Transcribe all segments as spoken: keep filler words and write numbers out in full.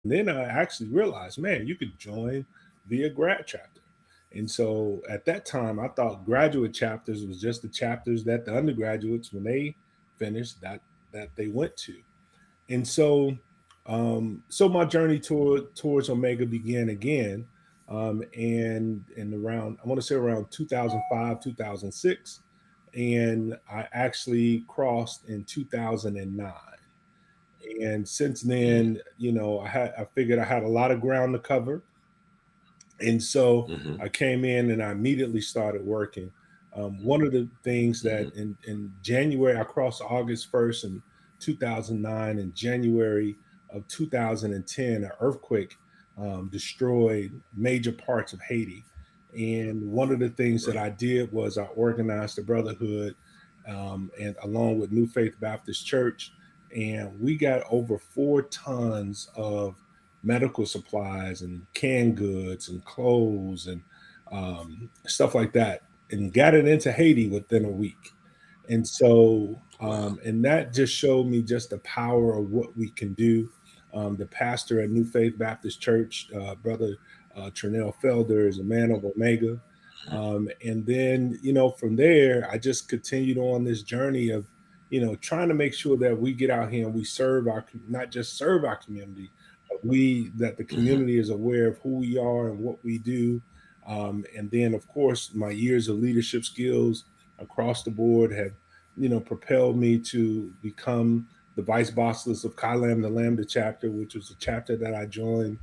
then I actually realized, man, you could join via grad chapter. And so at that time, I thought graduate chapters was just the chapters that the undergraduates, when they finished, that that they went to. And so, um, so my journey toward towards Omega began again, um, and and around I want to say around two thousand five, two thousand six, and I actually crossed in two thousand nine. And since Mm, then, you know, I had I figured I had a lot of ground to cover, and so mm-hmm, I came in and I immediately started working. Um, one of the things mm-hmm, that in, in January, I crossed August first in two thousand nine. In January of two thousand ten, an earthquake um, destroyed major parts of Haiti. And one of the things that right. I did was I organized the Brotherhood, um, and along with New Faith Baptist Church. And we got over four tons of medical supplies and canned goods and clothes and um, stuff like that, and got it into Haiti within a week. And so, Wow. um, and that just showed me just the power of what we can do. Um, the pastor at New Faith Baptist Church, uh, Brother uh, Trinell Felder, is a man of Omega. Um, and then, you know, from there, I just continued on this journey of, you know, trying to make sure that we get out here and we serve our, not just serve our community, but we, that the Mm-hmm, community is aware of who we are and what we do. Um, and then, of course, my years of leadership skills across the board have, you know, propelled me to become the vice bossless of Chi Lambda Lambda chapter, which was a chapter that I joined,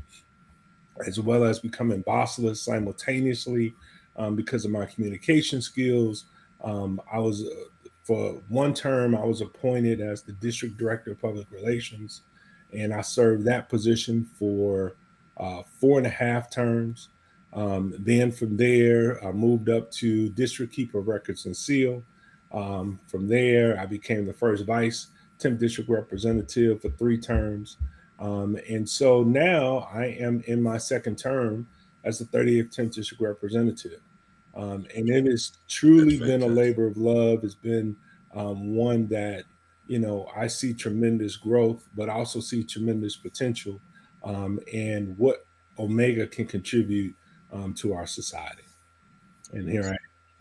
as well as becoming bossless simultaneously, um, because of my communication skills. Um, I was, uh, for one term, I was appointed as the district director of public relations, and I served that position for uh, four and a half terms. Um, then from there, I moved up to district keeper of records and seal. Um, from there, I became the first vice tenth district representative for three terms. Um, and so now I am in my second term as the thirtieth tenth District Representative. Um, and it has that's truly been a fantastic. labor of love. It's been um, one that, you know, I see tremendous growth, but I also see tremendous potential, um, and what Omega can contribute um, to our society. And here I am.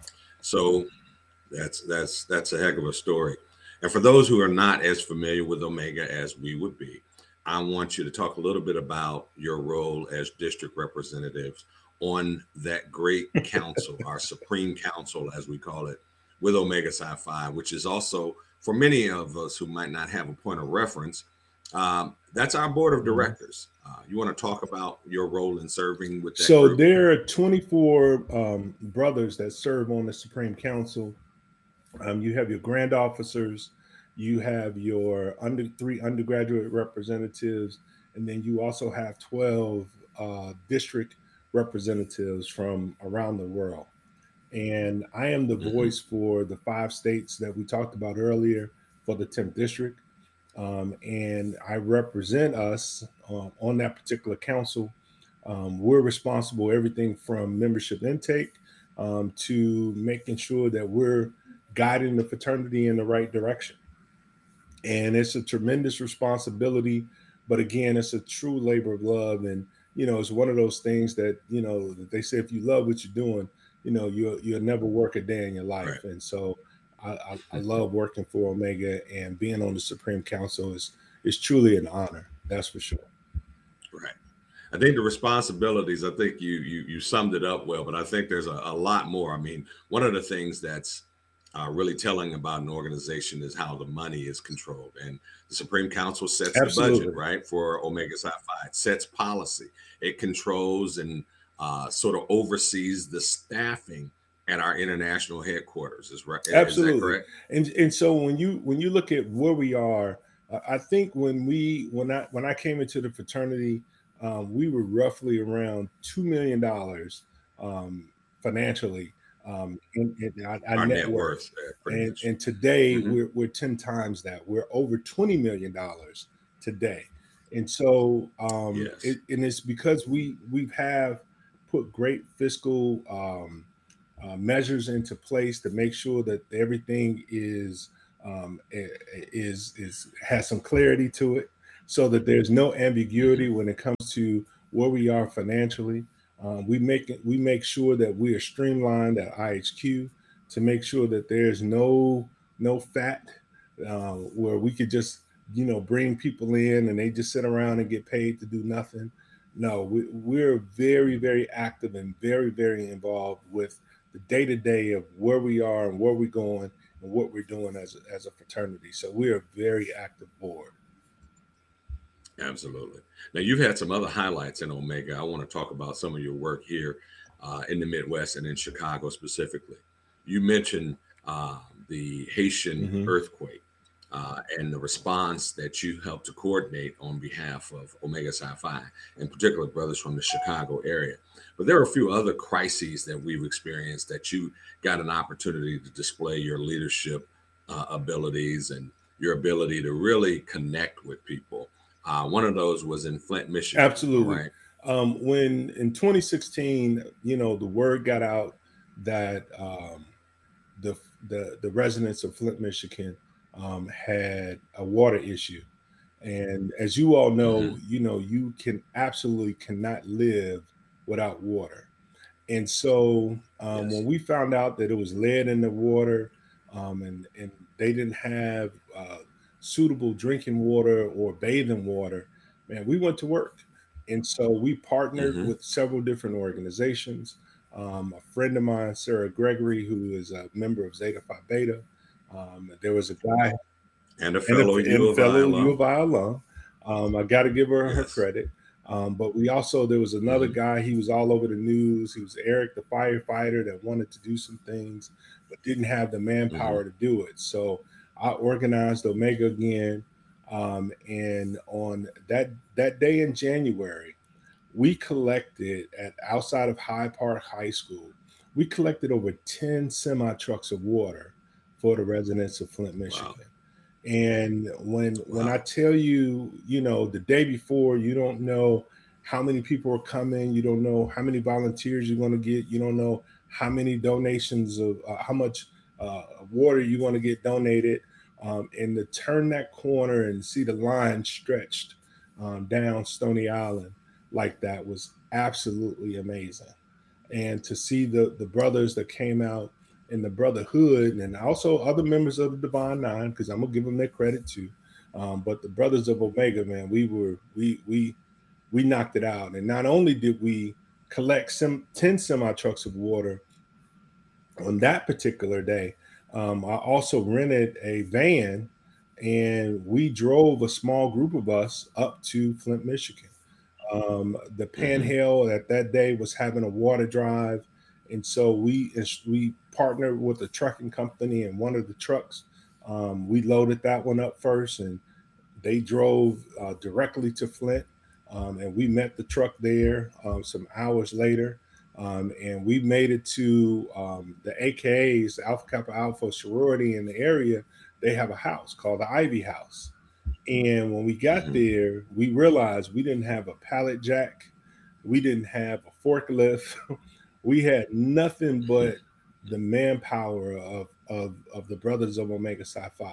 So that's that's that's a heck of a story. And for those who are not as familiar with Omega as we would be, I want you to talk a little bit about your role as district representatives on that great council, our Supreme Council, as we call it, with Omega Psi Phi, which is also, for many of us who might not have a point of reference, um, that's our board of Mhm. directors. Uh, you want to talk about your role in serving with that So group? there are twenty-four um, brothers that serve on the Supreme Council. Um, you have your grand officers, you have your under three undergraduate representatives, and then you also have twelve uh, district representatives from around the world. And I am the Hmm. voice for the five states that we talked about earlier for the tenth district. Um, and I represent us uh, on that particular council. Um, we're responsible everything from membership intake, um, to making sure that we're guiding the fraternity in the right direction. And it's a tremendous responsibility, but again, it's a true labor of love. And you know, it's one of those things that, you know, that they say if you love what you're doing, you know, you'll you'll never work a day in your life. Right. And so I, I, I love working for Omega, and being on the Supreme Council is is truly an honor. That's for sure. Right. I think the responsibilities, I think you you you summed it up well, but I think there's a, a lot more. I mean, one of the things that's uh, really telling about an organization is how the money is controlled. And the Supreme Council sets the budget, Absolutely. right, for Omega Psi Phi. It sets policy. It controls and uh, sort of oversees the staffing at our international headquarters. Is right? Is that Absolutely. correct? And and so when you when you look at where we are, uh, I think when we when I when I came into the fraternity, um, we were roughly around two million dollars um, financially, um, in, in our, our Our net net worth. worth, uh, pretty And much. and today Hmm. we're we're ten times that. We're over twenty million dollars today. And so, um, Yes. it, and it's because we we have put great fiscal um, uh, measures into place to make sure that everything is um, is is has some clarity to it. so that there's no ambiguity when it comes to where we are financially. Um, we make it, we make sure that we are streamlined at I H Q to make sure that there's no no fat uh, where we could just you know bring people in and they just sit around and get paid to do nothing. No, we, we're very very active and very very involved with the day to day of where we are and where we're going and what we're doing as a, as a fraternity. So we're a very active board. Absolutely. Now, you've had some other highlights in Omega. I want to talk about some of your work here uh, in the Midwest and in Chicago specifically. You mentioned uh, the Haitian mm-hmm. earthquake uh, and the response that you helped to coordinate on behalf of Omega Psi Phi, in particular, brothers from the Chicago area. But there are a few other crises that we've experienced that you got an opportunity to display your leadership uh, abilities and your ability to really connect with people. Uh, one of those was in Flint, Michigan. Absolutely. Right? Um, when in twenty sixteen, you know, the word got out that um, the, the the residents of Flint, Michigan, um, had a water issue, and as you all know, mm-hmm. you know, you can absolutely cannot live without water. And so um, yes. when we found out that it was lead in the water, um, and and they didn't have uh, suitable drinking water or bathing water, man, we went to work. And so we partnered mm-hmm. with several different organizations. Um, a friend of mine, Sarah Gregory, who is a member of Zeta Phi Beta. Um, there was a guy and a fellow, and a, U, and of fellow I U of I alum. Um, I got to give her yes. her credit. Um, but we also, there was another mm-hmm. guy, he was all over the news. He was Eric, the firefighter that wanted to do some things, but didn't have the manpower mm-hmm. to do it. So I organized Omega again. Um, and on that, that day in January, we collected at outside of Hyde Park High School, we collected over ten semi trucks of water for the residents of Flint, Michigan. Wow. And when wow. when I tell you, you know, the day before, you don't know how many people are coming. You don't know how many volunteers you're going to get. You don't know how many donations of uh, how much uh, water you're going to get donated. Um, and to turn that corner and see the line stretched um, down Stony Island like that was absolutely amazing. And to see the the brothers that came out in the brotherhood and also other members of the Divine Nine, because I'm gonna give them their credit too. Um, but the brothers of Omega, man, we were we we we knocked it out. And not only did we collect some ten semi trucks of water on that particular day, um, I also rented a van and we drove a small group of us up to Flint, Michigan. Um, the Panhandle mm-hmm. at that day was having a water drive. And so we we partnered with a trucking company, and one of the trucks, um, we loaded that one up first, and they drove uh, directly to Flint. Um, and we met the truck there um, some hours later. Um, and we made it to um, the A K As, the Alpha Kappa Alpha sorority in the area. They have a house called the Ivy House. And when we got mm-hmm. there, we realized we didn't have a pallet jack. We didn't have a forklift. We had nothing but the manpower of, of, of the brothers of Omega Psi Phi.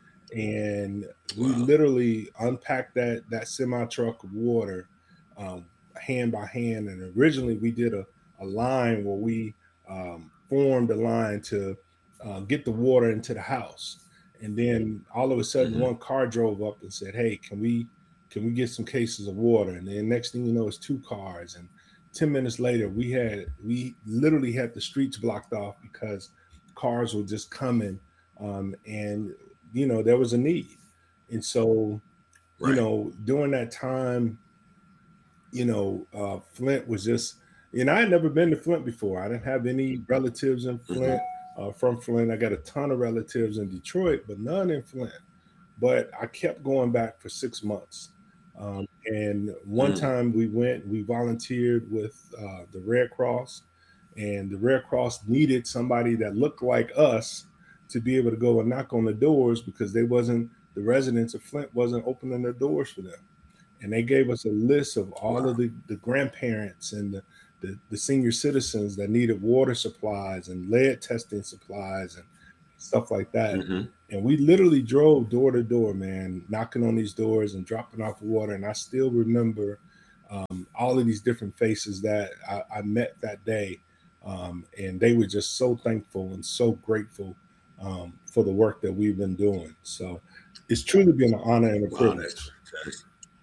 And we wow. literally unpacked that, that semi-truck of water um, hand by hand. And originally we did a, a line where we um, formed a line to uh, get the water into the house. And then all of a sudden mm-hmm. one car drove up and said, hey, can we can we get some cases of water? And then next thing you know, it's two cars. And ten minutes later, we had we literally had the streets blocked off because cars were just coming. Um, and, you know, there was a need. And so, right. you know, during that time, you know, uh, Flint was just, and I had never been to Flint before. I didn't have any relatives in Flint. Mm-hmm. Uh, from Flint. I got a ton of relatives in Detroit, but none in Flint. But I kept going back for six months. Um, and one mm. time we went, we volunteered with uh, the Red Cross, and the Red Cross needed somebody that looked like us to be able to go and knock on the doors because they wasn't, the residents of Flint wasn't opening their doors for them. And they gave us a list of all wow. of the, the grandparents and the The, the senior citizens that needed water supplies and lead testing supplies and stuff like that. Mm-hmm. And we literally drove door to door, man, knocking on these doors and dropping off water. And I still remember um, all of these different faces that I, I met that day. Um, and they were just so thankful and so grateful um, for the work that we've been doing. So it's truly been an honor and a Wow, privilege. that's fantastic.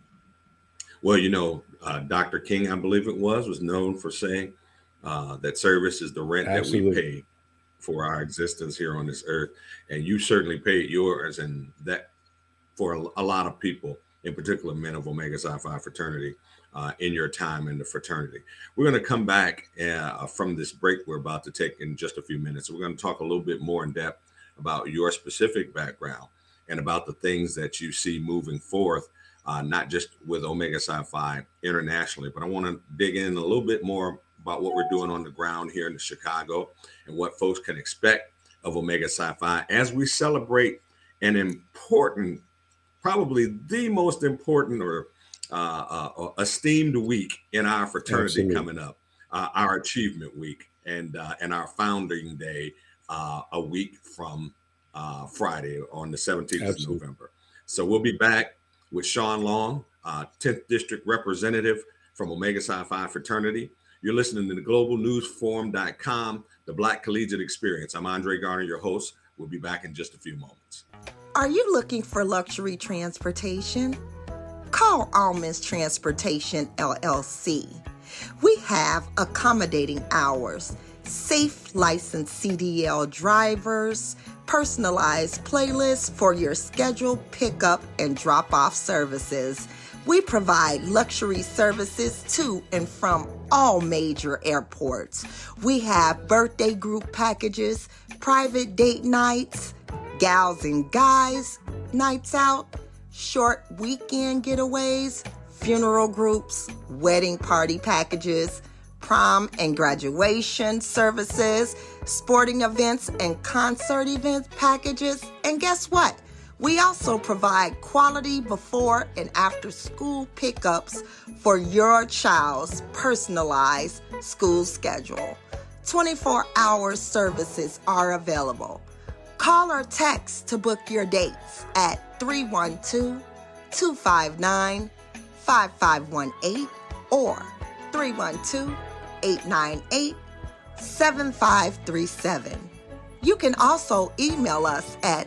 Well, you know, uh, Doctor King, I believe it was, was known for saying uh, that service is the rent Absolutely. that we pay for our existence here on this earth. And you certainly paid yours, and that for a, a lot of people, in particular men of Omega Psi Phi fraternity, uh, in your time in the fraternity. We're going to come back uh, from this break we're about to take in just a few minutes. We're going to talk a little bit more in depth about your specific background and about the things that you see moving forth, uh, not just with Omega Psi Phi internationally, but I want to dig in a little bit more about what we're doing on the ground here in Chicago and what folks can expect of Omega Psi Phi as we celebrate an important, probably the most important or uh, uh, esteemed week in our fraternity. Absolutely. Coming up, uh, our Achievement Week and uh, and our Founding Day uh, a week from uh, Friday on the seventeenth of November. So we'll be back with Sean Long, uh, tenth District Representative from Omega Psi Phi fraternity. You're listening to the global news forum dot com, the Black Collegiate Experience. I'm Andre Garner, your host. We'll be back in just a few moments. Are you looking for luxury transportation? Call Almonds Transportation, L L C. We have accommodating hours, safe licensed C D L drivers, personalized playlists for your scheduled pickup and drop-off services. We provide luxury services to and from all major airports. We have birthday group packages, private date nights, gals and guys nights out, short weekend getaways, funeral groups, wedding party packages, prom and graduation services, sporting events and concert event packages. And guess what? We also provide quality before and after school pickups for your child's personalized school schedule. twenty-four hour services are available. Call or text to book your dates at three one two, two five nine, five five one eight or three one two, eight nine eight, seven five three seven. You can also email us at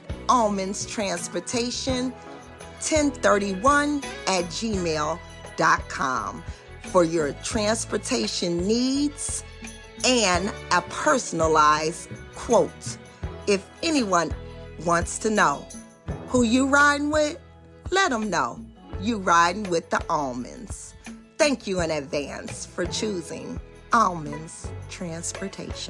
almondstransportation ten thirty-one at gmail dot com for your transportation needs and a personalized quote. If anyone wants to know who you riding with, let them know you riding with the Almonds. Thank you in advance for choosing Almonds Transportation.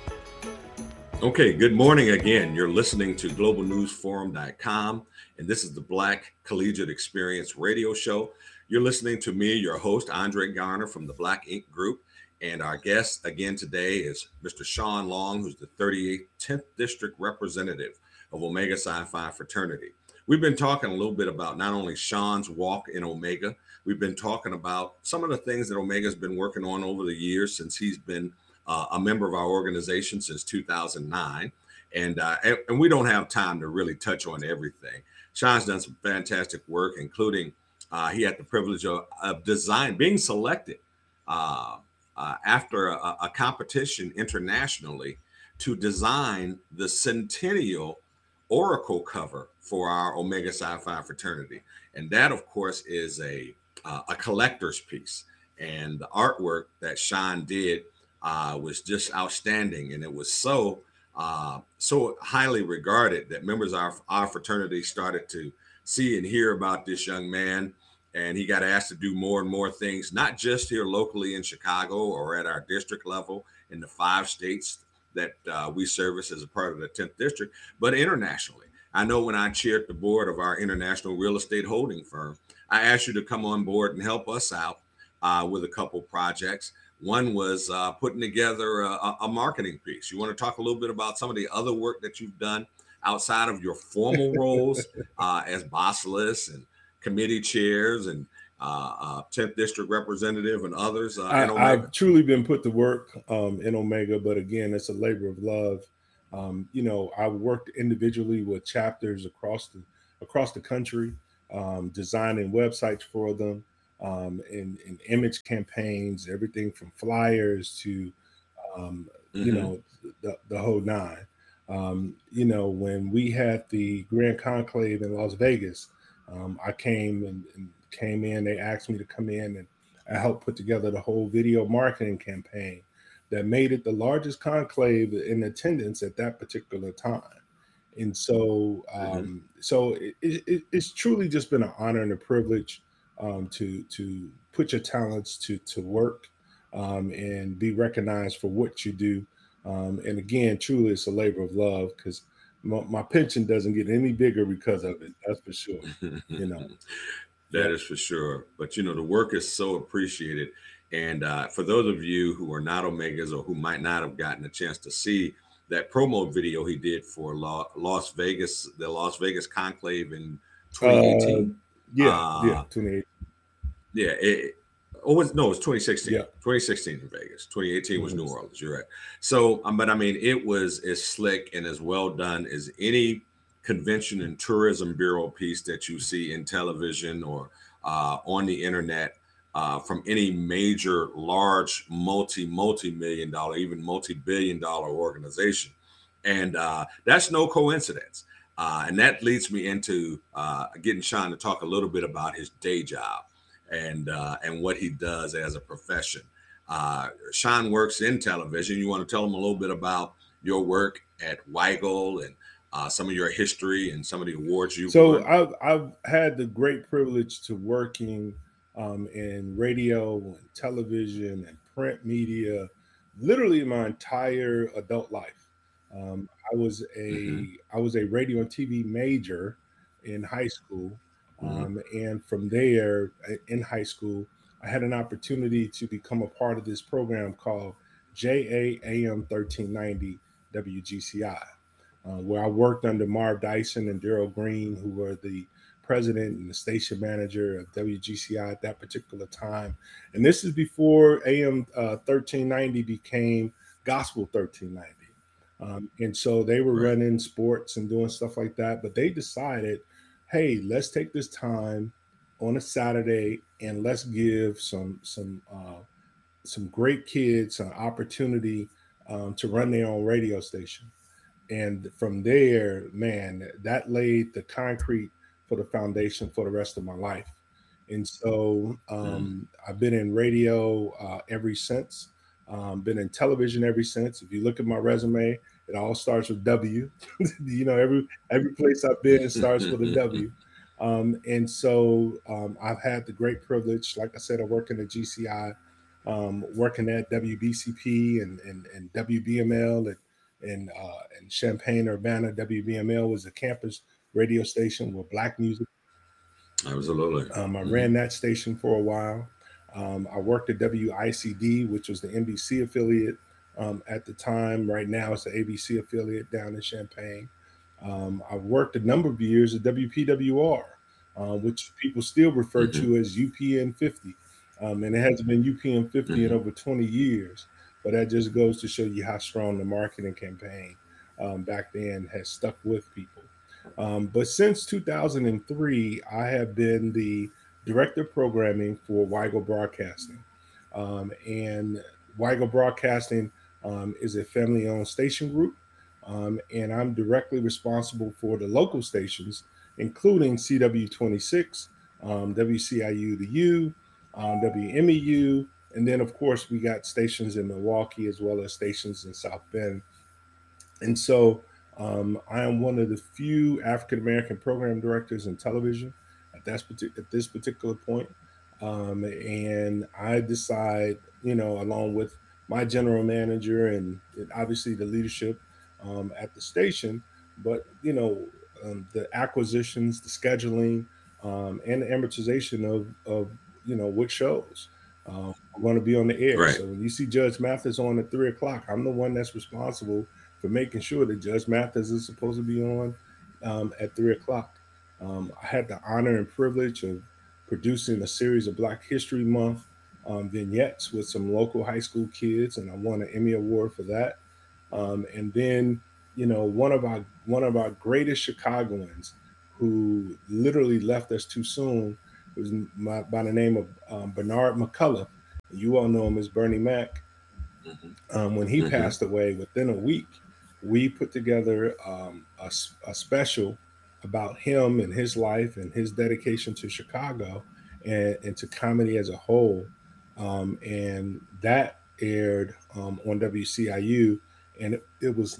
Okay, good morning again. You're listening to global news forum dot com, and this is the Black Collegiate Experience radio show. You're listening to me, your host, Andre Garner from the Black Ink Group, and our guest again today is Mister Sean Long, who's the thirty-eighth tenth District Representative of Omega Psi Phi fraternity. We've been talking a little bit about not only Sean's walk in Omega, we've been talking about some of the things that Omega's been working on over the years since he's been Uh, a member of our organization since two thousand nine. And, uh, and and we don't have time to really touch on everything. Sean's done some fantastic work, including uh, he had the privilege of, of design, being selected uh, uh, after a, a competition internationally to design the centennial oracle cover for our Omega Psi Phi fraternity. And that, of course, is a, uh, a collector's piece. And the artwork that Sean did Uh, was just outstanding, and it was so uh, so highly regarded that members of our, our fraternity started to see and hear about this young man, and he got asked to do more and more things, not just here locally in Chicago or at our district level in the five states that uh, we service as a part of the tenth District, but internationally. I know when I chaired the board of our international real estate holding firm, I asked you to come on board and help us out uh, with a couple projects. One was uh, putting together a, a marketing piece. You want to talk a little bit about some of the other work that you've done outside of your formal roles uh, as bossless and committee chairs and uh, uh, tenth District Representative and others uh, I, in Omega? I've truly been put to work um, in Omega, but again, it's a labor of love Um, you know, I worked individually with chapters across the across the country, um, designing websites for them, um, and, and image campaigns, everything from flyers to, um, you Mm-hmm. know, the, the whole nine. Um, you know, when we had the Grand Conclave in Las Vegas, um, I came and, and came in. They asked me to come in and I helped put together the whole video marketing campaign that made it the largest conclave in attendance at that particular time. And so, Mm-hmm. um, so it, it, it's truly just been an honor and a privilege, um, to to put your talents to to work, um, and be recognized for what you do. Um, and again, truly, it's a labor of love because my, my pension doesn't get any bigger because of it. That's for sure. You know. That Yep. is for sure. But you know, the work is so appreciated. And uh, for those of you who are not Omegas or who might not have gotten a chance to see that promo video he did for La- Las Vegas, the Las Vegas Conclave in Uh, twenty eighteen. yeah, yeah, Uh, twenty-eight. yeah, it, oh, was no, it was twenty sixteen. Yeah. twenty sixteen in Vegas. twenty eighteen was Mhm. New Orleans. You're right. So, um, but I mean, it was as slick and as well done as any convention and tourism bureau piece that you see in television or uh, on the internet, uh, from any major, large, multi, multi million dollar, even multi billion dollar organization. And uh, that's no coincidence. Uh, and that leads me into uh, getting Sean to talk a little bit about his day job and uh, and what he does as a profession. Uh, Sean works in television. You want to tell him a little bit about your work at Weigel and uh, some of your history and some of the awards you've So won? I've I've had the great privilege to working, um, in radio and television and print media, literally my entire adult life. Um, I was Mm-hmm. a I was a radio and T V major in high school, Mm-hmm. um, and from there uh, in high school, I had an opportunity to become a part of this program called J A A M thirteen ninety W G C I, uh, where I worked under Marv Dyson and Daryl Green, who were the president and the station manager of W G C I at that particular time. And this is before A M uh, thirteen ninety became Gospel thirteen ninety. Um, and so they were Right. running sports and doing stuff like that. But they decided, hey, let's take this time on a Saturday and let's give some some uh, some great kids an opportunity, um, to run their own radio station. And from there, man, that laid the concrete for the foundation for the rest of my life. And so, Mm-hmm. um, I've been in radio uh, ever since. Um, been in television ever since. If you look at my resume, it all starts with W. You know, every every place I've been, it starts with a W. Um, and so, um, I've had the great privilege, like I said, of working at G C I, um, working at W B C P and, and, and W B M L and and uh, and Champaign Urbana. W B M L was a campus radio station with black music. Absolutely. Um, I Mm-hmm. ran that station for a while. Um, I worked at W I C D, which was the N B C affiliate, um, at the time. Right now, it's the A B C affiliate down in Champaign. Um, I worked a number of years at W P W R, uh, which people still refer Mm-hmm. to as U P N fifty. Um, and it hasn't been U P N fifty in Mm-hmm. over twenty years. But that just goes to show you how strong the marketing campaign, um, back then has stuck with people. Um, but since two thousand three, I have been the director of programming for Weigel Broadcasting. Um, and Weigel Broadcasting, um, is a family owned station group. Um, and I'm directly responsible for the local stations, including C W twenty-six, um, W C I U the U, um, W M E U, and then, of course, we got stations in Milwaukee as well as stations in South Bend. And so, um, I am one of the few African American program directors in television at that at this particular point. Um, and I decide, you know, along with my general manager and, and obviously the leadership, um, at the station, but you know, um, the acquisitions, the scheduling, um, and the amortization of of you know what shows. Um, I'm going to be on the air. Right. So when you see Judge Mathis on at three o'clock, I'm the one that's responsible for making sure that Judge Mathis is supposed to be on, um, at three o'clock. Um, I had the honor and privilege of producing a series of Black History Month, um, vignettes with some local high school kids, and I won an Emmy Award for that. Um, and then you know, one of our one of our greatest Chicagoans who literally left us too soon was my, by the name of um, Bernard McCullough. You all know him as Bernie Mac. Mm-hmm. Um, when he Mm-hmm. passed away, within a week, we put together um, a, a special about him and his life and his dedication to Chicago and, and to comedy as a whole. Um, and that aired um, on W C I U, and it, it was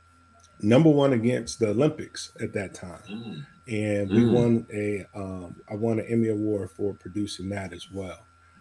number one against the Olympics at that time. Mm. And we Mm. won a, um, I won an Emmy Award for producing that as well.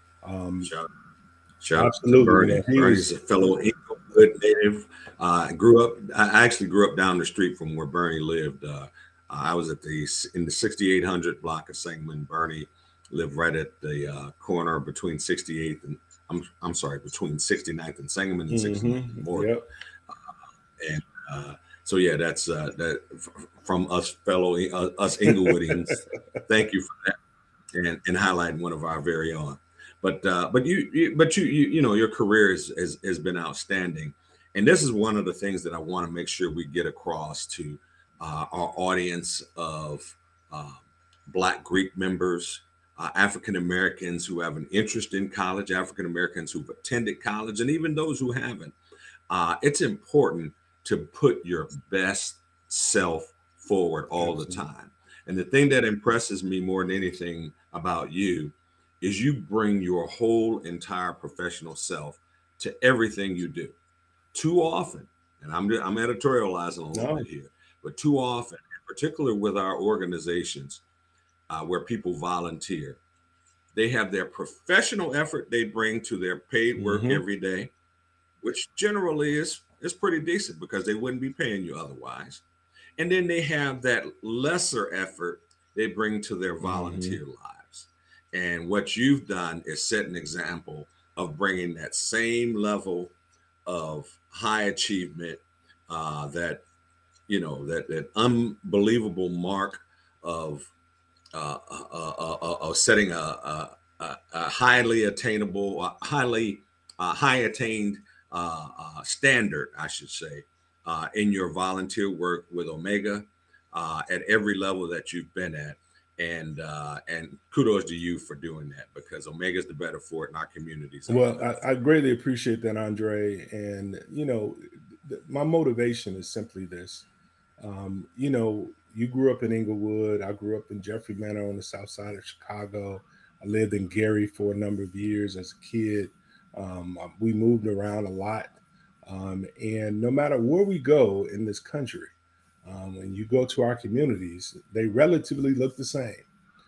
Um, Shout, shout absolutely, out to Bernie. you know, he Bernie's was, a fellow Inglewood native. Uh, grew up. I actually grew up down the street from where Bernie lived. Uh, I was at the in the sixty-eight hundred block of Sangamon. Bernie lived right at the uh, corner between sixty-eighth and I'm I'm sorry, between sixty-ninth and Sangamon and mm-hmm, sixty-ninth and Morgan. Yep. Uh, and uh, so yeah, that's uh, that from us fellow uh, us Inglewoodians. Thank you for that, and and highlighting one of our very own. But uh, but you, you but you, you you know your career is, is has been outstanding, and this is one of the things that I want to make sure we get across to uh, our audience of uh, Black Greek members, uh, African Americans who have an interest in college, African Americans who've attended college, and even those who haven't. Uh, it's important to put your best self forward all the time. And the thing that impresses me more than anything about you is you bring your whole entire professional self to everything you do. Too often, and I'm I'm editorializing a little No. bit here, but too often, in particular with our organizations uh, where people volunteer, they have their professional effort they bring to their paid work Mhm. every day, which generally is is pretty decent because they wouldn't be paying you otherwise. And then they have that lesser effort they bring to their volunteer lives. And what you've done is set an example of bringing that same level of high achievement, uh, that, you know, that, that unbelievable mark of, uh, uh, uh, uh, of setting a, a, a, a highly attainable, uh, highly uh, high attained uh, uh, standard, I should say, uh, in your volunteer work with Omega uh, at every level that you've been at. And uh, and kudos to you for doing that, because Omega's the better for it in our communities. Well, I, I greatly appreciate that, Andre. And, you know, th- my motivation is simply this. Um, you know, you grew up in Inglewood. I grew up in Jeffrey Manor on the south side of Chicago. I lived in Gary for a number of years as a kid. Um, we moved around a lot. Um, and no matter where we go in this country, um, when you go to our communities, they relatively look the same,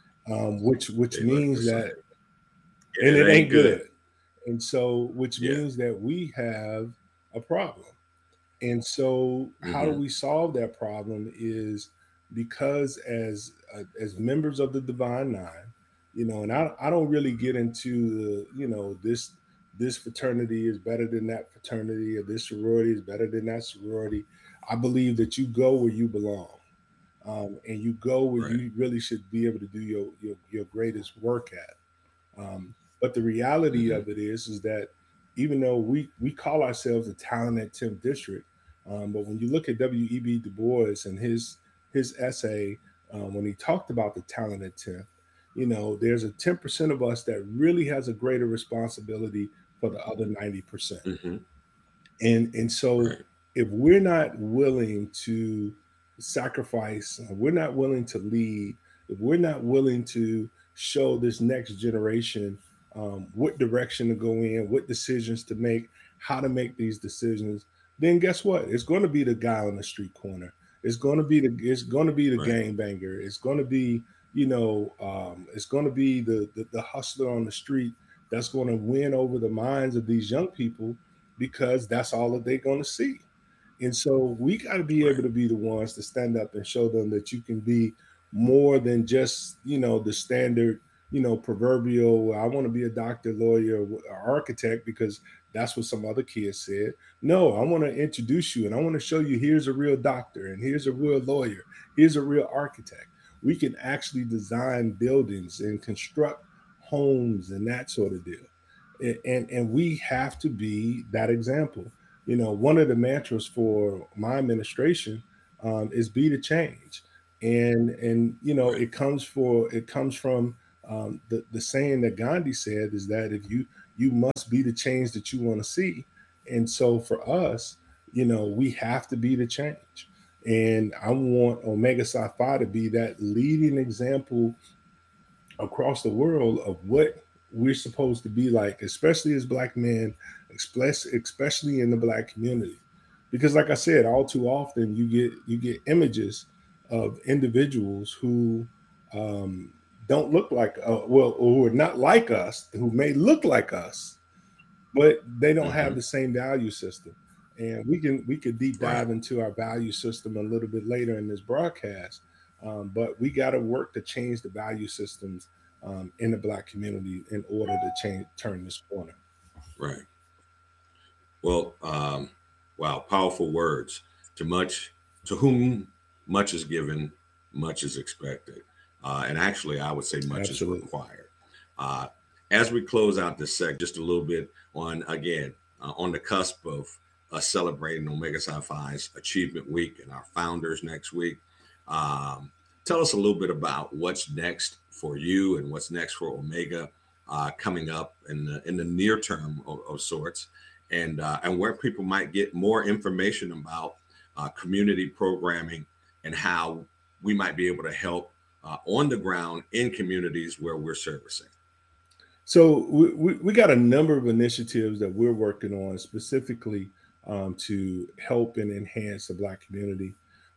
um, which which They means look the that, same. and Yeah, it it ain't ain't good. good. And so, which Yeah. means that we have a problem. And so, how do Mhm. we solve that problem is because as uh, as members of the Divine Nine, you know, and I, I don't really get into the, you know, this this fraternity is better than that fraternity, or this sorority is better than that sorority. I believe that you go where you belong, um, and you go where Right. you really should be able to do your your, your greatest work at. Um, but the reality Mhm. of it is, is that even though we we call ourselves the talented tenth district, um, but when you look at W E B Du Bois and his his essay, um, when he talked about the talented tenth, you know, there's a ten percent of us that really has a greater responsibility for the other ninety percent. Mhm. And and so Right. if we're not willing to sacrifice, if we're not willing to lead, if we're not willing to show this next generation um, what direction to go in, what decisions to make, how to make these decisions, then guess what? It's going to be the guy on the street corner. It's going to be the it's going to be the Right. gangbanger. It's going to be, you know, um, it's going to be the, the the hustler on the street that's going to win over the minds of these young people, because that's all that they're going to see. And so we got to be Right. able to be the ones to stand up and show them that you can be more than just, you know, the standard, you know, proverbial, I want to be a doctor, lawyer, or architect because that's what some other kids said. No, I want to introduce you and I want to show you here's a real doctor and here's a real lawyer, here's a real architect. We can actually design buildings and construct homes and that sort of deal. And, and, and we have to be that example. you know, one of the mantras for my administration um, is be the change. And, and, you know, Right. it comes for, it comes from um, the, the saying that Gandhi said is that if you, you must be the change that you want to see. And so for us, you know, we have to be the change. And I want Omega Psi Phi to be that leading example across the world of what we're supposed to be like, especially as Black men, especially in the Black community. Because like I said, all too often you get you get images of individuals who um, don't look like, uh, well, or who are not like us, who may look like us, but they don't have Mm-hmm. the same value system. And we can we could deep Right. dive into our value system a little bit later in this broadcast. Um, but we got to work to change the value systems um, in the Black community in order to change turn this corner. Right. Well, um, wow, powerful words. To much, to whom much is given, much is expected, uh, and actually, I would say much Absolutely. is required. Uh, as we close out this sec, just a little bit on again uh, on the cusp of us celebrating Omega Psi Phi's Achievement Week and our founders next week. Um, tell us a little bit about what's next for you and what's next for Omega uh, coming up in the in the near term of, of sorts. And, uh, and where people might get more information about uh, community programming and how we might be able to help uh, on the ground in communities where we're servicing. So we, we, we got a number of initiatives that we're working on specifically um, to help and enhance the Black community.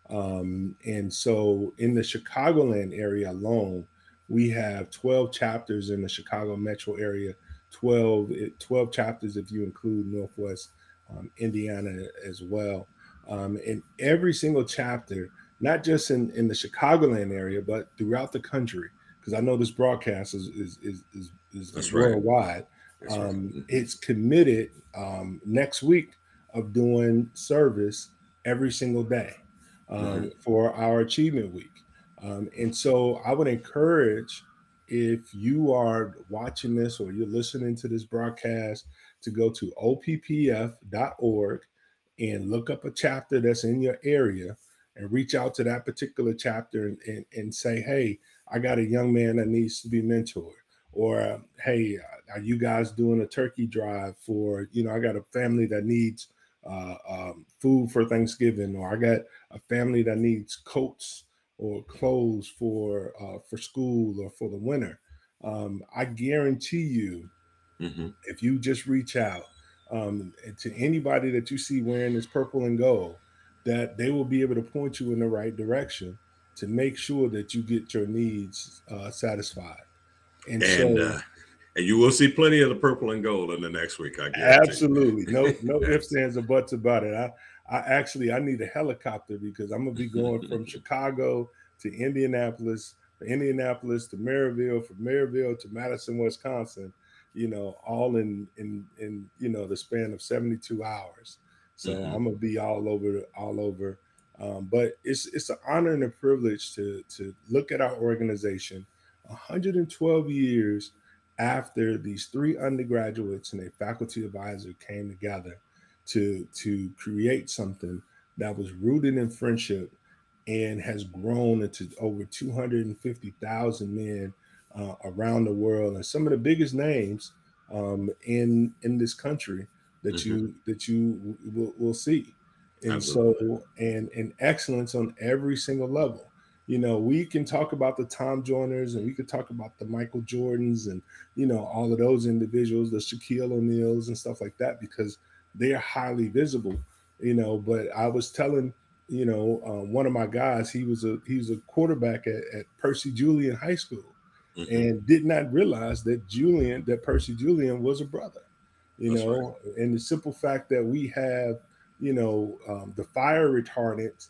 Um, and so in the Chicagoland area alone, we have twelve chapters in the Chicago metro area, twelve, twelve chapters if you include Northwest um, Indiana as well. Um, and every single chapter, not just in, in the Chicagoland area, but throughout the country, because I know this broadcast is is is, is, is That's worldwide. Right. Um, right. Mm-hmm. It's committed um, next week of doing service every single day um, mm-hmm. for our Achievement Week. Um, and so I would encourage, if you are watching this or you're listening to this broadcast, to go to O P P F dot org and look up a chapter that's in your area and reach out to that particular chapter and, and, and say, hey, I got a young man that needs to be mentored. Or, uh, hey, are you guys doing a turkey drive for, you know, I got a family that needs uh, um, food for Thanksgiving, or I got a family that needs coats or clothes for uh, for school or for the winter. Um, I guarantee you, mm-hmm. if you just reach out um, to anybody that you see wearing this purple and gold, that they will be able to point you in the right direction to make sure that you get your needs uh, satisfied. And, and, so, uh, and you will see plenty of the purple and gold in the next week, I guess. Absolutely. No, no ifs, ands, or buts about it. I, I actually, I need a helicopter because I'm going to be going from Chicago to Indianapolis, from Indianapolis to Maryville, from Maryville to Madison, Wisconsin, you know, all in, in, in, you know, the span of seventy-two hours. So mm-hmm. I'm going to be all over, all over. Um, but it's, it's an honor and a privilege to, to look at our organization one hundred twelve years after these three undergraduates and a faculty advisor came together to, to create something that was rooted in friendship and has grown into over two hundred fifty thousand men uh, around the world, and some of the biggest names um, in in this country that mm-hmm. you that you will, will see. And Absolutely. so and and excellence on every single level. You know, we can talk about the Tom Joyners and we could talk about the Michael Jordans and, you know, all of those individuals, the Shaquille O'Neals and stuff like that, because they are highly visible, you know. But I was telling, you know, uh, one of my guys, he was a he was a quarterback at, at Percy Julian High School mm-hmm. and did not realize that Julian, that Percy Julian was a brother, you That's know, right. And the simple fact that we have, you know, um, the fire retardant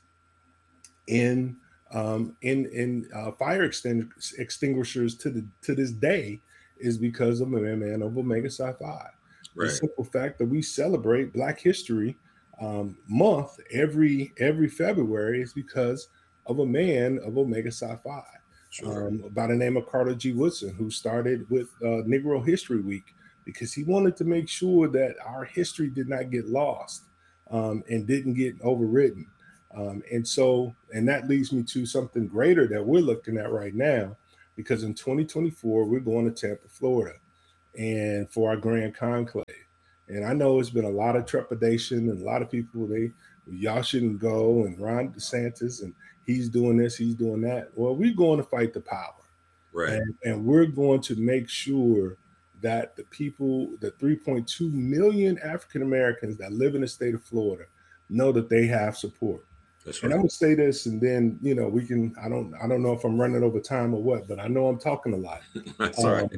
in Um, in in uh, fire extingu- extinguishers to the to this day is because of a man of Omega Psi Phi. Right. The simple fact that we celebrate Black History um, Month every every February is because of a man of Omega Psi Phi, sure. um, by the name of Carter G. Woodson, who started with uh, Negro History Week because he wanted to make sure that our history did not get lost. um, and didn't get overridden. Um, and so, and that leads me to something greater that we're looking at right now, because in twenty twenty-four, we're going to Tampa, Florida, and for our Grand Conclave. And I know it's been a lot of trepidation and a lot of people, they, y'all shouldn't go, and Ron DeSantis, and he's doing this, he's doing that. Well, we're going to fight the power. Right. And, and we're going to make sure that the people, the three point two million African Americans that live in the state of Florida, know that they have support. That's right. And I'm gonna say this, and then you know we can. I don't. I don't know if I'm running over time or what, but I know I'm talking a lot. That's um, right.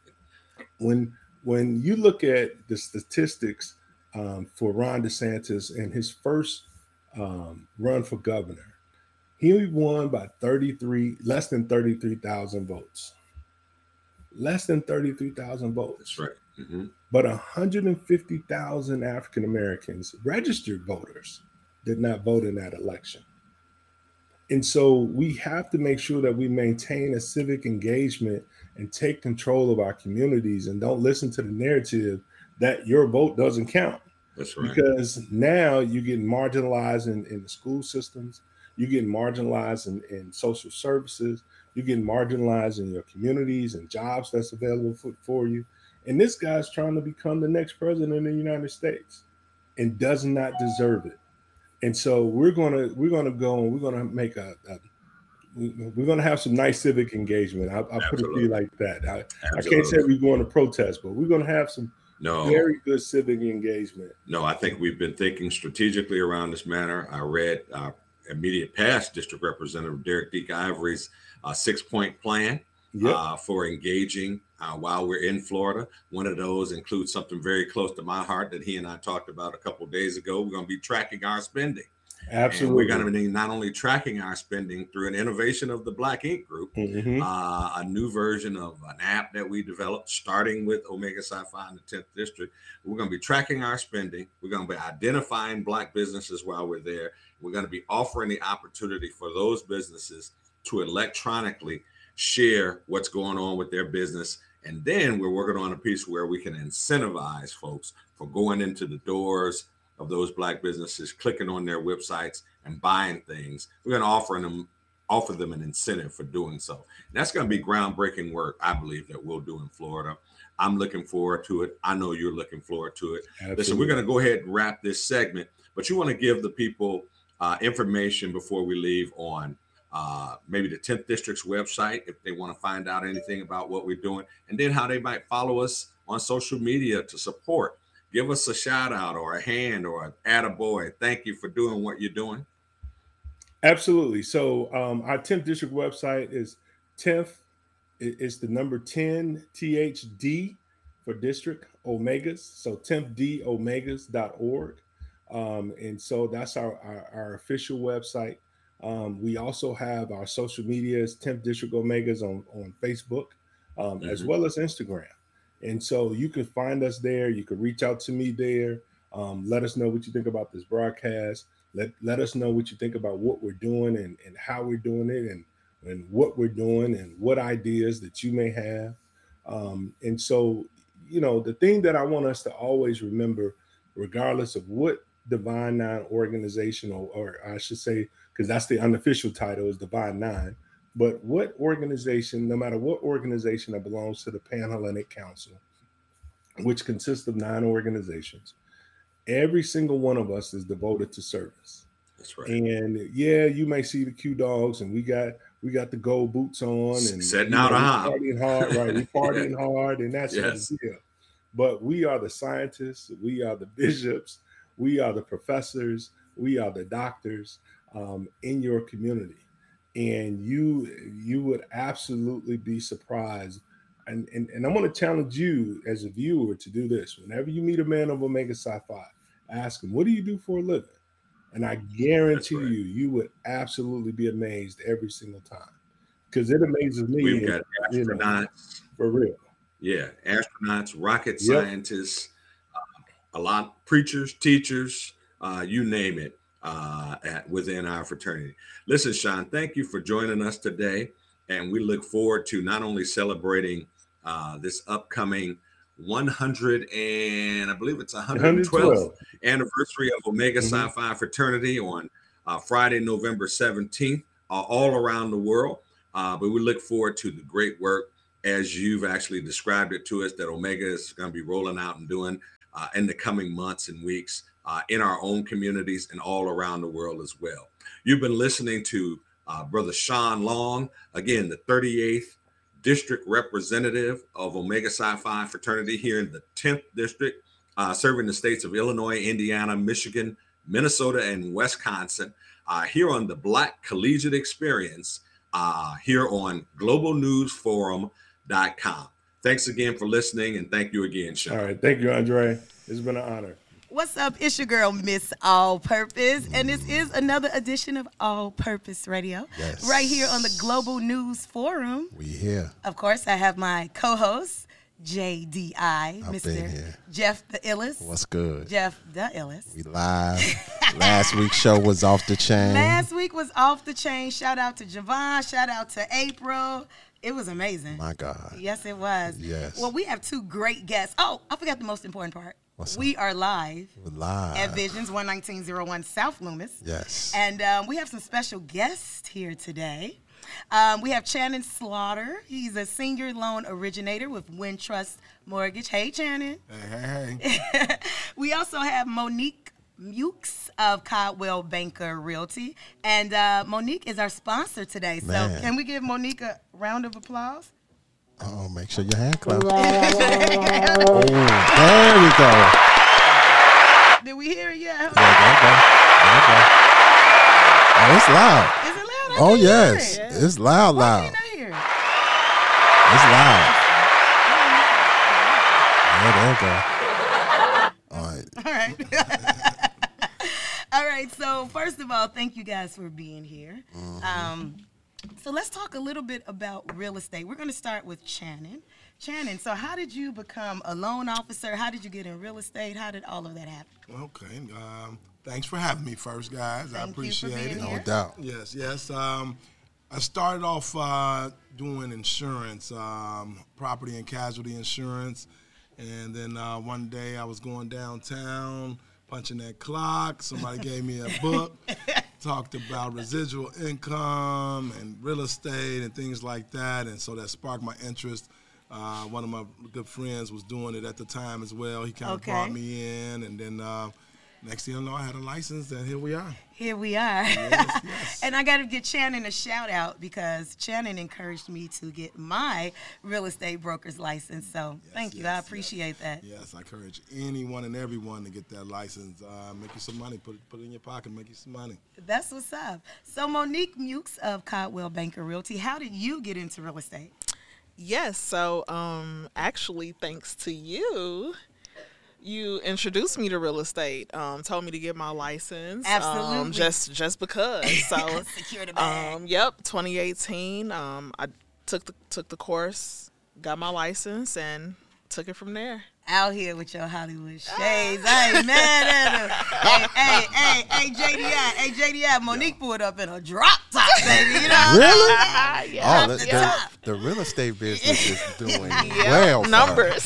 when when you look at the statistics um, for Ron DeSantis and his first um, run for governor, he won by thirty-three, less than thirty-three thousand votes. Less than thirty-three thousand votes. That's right. Mm-hmm. But one hundred fifty thousand African Americans, registered voters, did not vote in that election. And so we have to make sure that we maintain a civic engagement and take control of our communities, and don't listen to the narrative that your vote doesn't count. That's right. Because now you're getting marginalized in, in the school systems, you're getting marginalized in, in social services, you're getting marginalized in your communities and jobs that's available for, for you. And this guy's trying to become the next president of the United States and does not deserve it. And so we're gonna we're gonna go and we're gonna make a, a we're gonna have some nice civic engagement. I'll, I'll put it to you like that. I, I can't say we're going to protest, but we're gonna have some no very good civic engagement. No, I think we've been thinking strategically around this matter. I read uh, immediate past District Representative Derek Deke Ivory's uh, six-point plan yep. uh, for engaging uh, while we're in Florida. One of those includes something very close to my heart that he and I talked about a couple of days ago. We're going to be tracking our spending. Absolutely. And we're going to be not only tracking our spending through an innovation of the Black Ink Group, mm-hmm. uh, a new version of an app that we developed, starting with Omega Psi Phi in the tenth District. We're going to be tracking our spending. We're going to be identifying Black businesses while we're there. We're going to be offering the opportunity for those businesses to electronically share what's going on with their business. And then we're working on a piece where we can incentivize folks for going into the doors of those Black businesses, clicking on their websites and buying things. We're going to offer them, offer them an incentive for doing so. And that's going to be groundbreaking work, I believe, that we'll do in Florida. I'm looking forward to it. I know you're looking forward to it. Absolutely. Listen, we're going to go ahead and wrap this segment, but you want to give the people uh, information before we leave on uh, maybe the tenth District's website, if they want to find out anything about what we're doing, and then how they might follow us on social media to support. Give us a shout out or a hand or an attaboy. Thank you for doing what you're doing. Absolutely. So um, our tenth District website is tenth. It's the number ten, T H D for District Omegas. So tenth D omegas dot org. Um, and so that's our, our, our official website. Um, we also have our social medias, tenth District Omegas on, on Facebook, um, mm-hmm. as well as Instagram. And so you can find us there. You can reach out to me there. Um, let us know what you think about this broadcast. Let, let us know what you think about what we're doing and, and how we're doing it and, and what we're doing and what ideas that you may have. Um, and so, you know, the thing that I want us to always remember, regardless of what Divine Nine organization, or, or I should say, because that's the unofficial title, is Divine Nine. But what organization, no matter what organization that belongs to the Panhellenic Council, which consists of nine organizations, every single one of us is devoted to service. That's right. And yeah, you may see the Q Dogs, and we got we got the gold boots on, and setting out a partying hard, right? We partying hard, and that's yes. the deal. But we are the scientists, we are the bishops, we are the professors, we are the doctors um, in your community. And you you would absolutely be surprised. And, and, and I'm going to challenge you as a viewer to do this. Whenever you meet a man of Omega Psi Phi, ask him, what do you do for a living? And I guarantee right. you, you would absolutely be amazed every single time. Because it amazes me. We've got astronauts. You know, for real. Yeah, astronauts, rocket yep. scientists, uh, a lot preachers, teachers, uh, you name it. Uh, at within our fraternity. Listen, Sean, thank you for joining us today. And we look forward to not only celebrating uh, this upcoming one hundred and I believe it's one hundred twelfth anniversary of Omega mm-hmm. Psi Phi fraternity on uh, Friday, November seventeenth, uh, all around the world. Uh, but we look forward to the great work as you've actually described it to us that Omega is going to be rolling out and doing uh, in the coming months and weeks uh, in our own communities and all around the world as well. You've been listening to uh, Brother Sean Long, again, the thirty-eighth District Representative of Omega Psi Phi fraternity here in the tenth District, uh, serving the states of Illinois, Indiana, Michigan, Minnesota, and Wisconsin, uh, here on the Black Collegiate Experience, uh, here on global news forum dot com. Thanks again for listening, and thank you again, Sean. All right. Thank you, Andre. It's been an honor. What's up? It's your girl, Miss All Purpose, and this is another edition of All Purpose Radio, yes. right here on the Global News Forum. We here. Of course, I have my co-host, J D I, I've Mister Jeff the Illest. What's good? Jeff the Illest. We live. Last week's show was off the chain. Last week was off the chain. Shout out to Javon. Shout out to April. It was amazing. My God. Yes, it was. Yes. Well, we have two great guests. Oh, I forgot the most important part. What's we up? are live. We're live. At Visions one nineteen oh one South Loomis. Yes. And um, we have some special guests here today. Um, we have Channon Slaughter. He's a senior loan originator with Wintrust Mortgage. Hey, Channon. Hey, hey, hey. We also have Monique Mukes of Caldwell Banker Realty. And uh, Monique is our sponsor today. Man. So can we give Monique a round of applause? Oh, make sure your hand claps. Oh, there we go. Did we hear it yet? Yeah, there you go. There you go. Oh, it's loud. Is it loud? I Oh, can't yes. hear it. It's loud, Why loud. can't I hear it? It's loud. Yeah, there you go. All right. All right. All right. So first of all, thank you guys for being here. Mm-hmm. Um, so let's talk a little bit about real estate. We're going to start with Channon. Channon, so how did you become a loan officer? How did you get in real estate? How did all of that happen? Okay. Um, thanks for having me first, guys. Thank I appreciate you for being it. No here. doubt. Yes, yes. Um, I started off uh, doing insurance, um, property and casualty insurance. And then uh, one day I was going downtown, punching that clock. Somebody gave me a book, talked about residual income and real estate and things like that. And so that sparked my interest. Uh, one of my good friends was doing it at the time as well. He kind of Okay. brought me in. And then uh, next thing I know, I had a license, and here we are. Here we are. Yes, yes. And I got to give Channon a shout out because Channon encouraged me to get my real estate broker's license. So Yes, thank you. yes, I appreciate that. Yes, I encourage anyone and everyone to get that license. Uh, make you some money. Put it, put it in your pocket. Make you some money. That's what's up. So Monique Mukes of Caldwell Banker Realty, how did you get into real estate? Yes, so um, actually, thanks to you, you introduced me to real estate. Um, told me to get my license. Absolutely. Um, just just because. So, Secure the bag. um, yep, twenty eighteen. Um, I took the took the course, got my license, and took it from there. Out here with your Hollywood shades. I ain't mad at her. Hey, hey, hey, hey, J D I. Hey, J D I. Monique pulled up in a drop top, baby. You know what Really? I'm saying? Yeah. Oh, the, the the, top. the real estate business is doing Yeah, well. for numbers.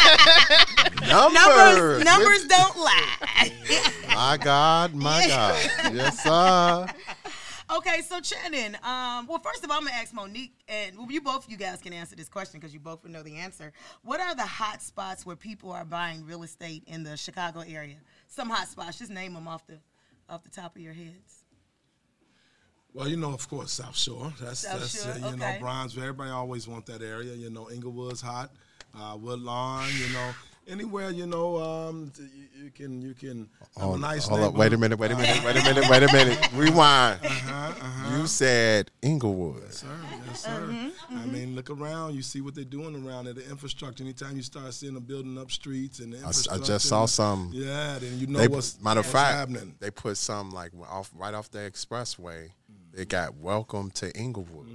her. Numbers. Numbers, numbers don't lie. My God, my God. Yes, sir. Okay, so Channon, um, well, first of all, I'm going to ask Monique, and well, you both you guys can answer this question because you both would know the answer. What are the hot spots where people are buying real estate in the Chicago area? Some hot spots. Just name them off the off the top of your heads. Well, you know, of course, South Shore. That's, South that's Shore, uh, you okay. know, Bronzeville. Everybody always want that area. You know, Inglewood's hot. Uh, Woodlawn, you know. Anywhere, you know, um, you, you can you can have Hold, a nice hold up. neighborhood. Wait a minute. Wait a minute. Wait a minute. Wait a minute. Rewind. Uh-huh, uh-huh. You said Inglewood. Yes, sir. Yes, sir. I mean, look around. You see what they're doing around there. The infrastructure. Anytime you start seeing them building up streets and the I, s- infrastructure. I just saw some. Yeah, then you know They, what's, matter of what's fact, happening. they put some like off right off the expressway. They got welcome to Inglewood.